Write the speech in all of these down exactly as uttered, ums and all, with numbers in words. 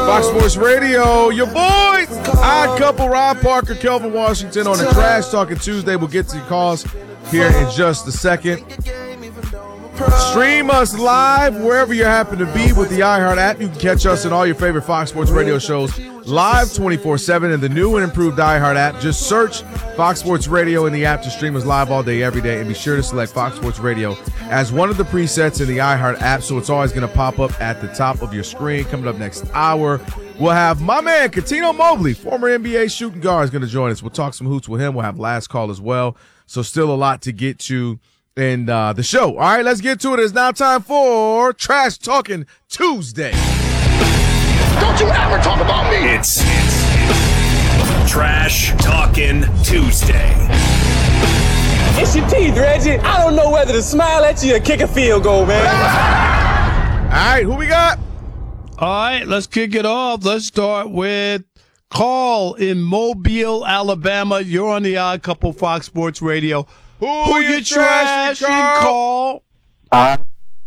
Fox Sports Radio, your boys. Odd Couple, Rob Parker, Kelvin Washington on the Trash Talking Tuesday. We'll get to your calls here in just a second. Stream us live wherever you happen to be with the iHeart app. You can catch us in all your favorite Fox Sports Radio shows live twenty-four seven in the new and improved iHeart app. Just search Fox Sports Radio in the app to stream us live all day, every day. And be sure to select Fox Sports Radio as one of the presets in the iHeart app, so it's always going to pop up at the top of your screen. Coming up next hour, we'll have my man, Cuttino Mobley, former N B A shooting guard, is going to join us. We'll talk some hoots with him. We'll have last call as well. So still a lot to get to in uh, the show. All right, let's get to it. It's now time for Trash Talking Tuesday. Don't you ever talk about me. It's, it's Trash Talking Tuesday. It's your teeth, Reggie. I don't know whether to smile at you or kick a field goal, man. All right, who we got? All right, let's kick it off. Let's start with Carl in Mobile, Alabama. You're on the Odd Couple Fox Sports Radio. Who, Who you trashing, Carl? Uh,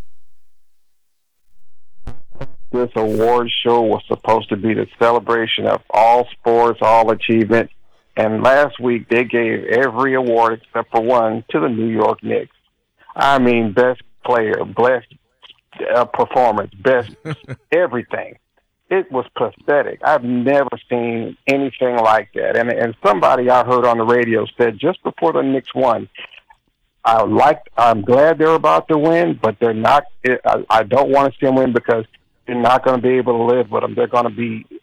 this award show was supposed to be the celebration of all sports, all achievement, and last week they gave every award except for one to the New York Knicks. I mean, best player, best uh, performance, best everything. It was pathetic. I've never seen anything like that. And and somebody I heard on the radio said just before the Knicks won, I liked, I'm glad they're about to win, but they're not. I, I don't want to see them win because they're not going to be able to live with them. They're going to be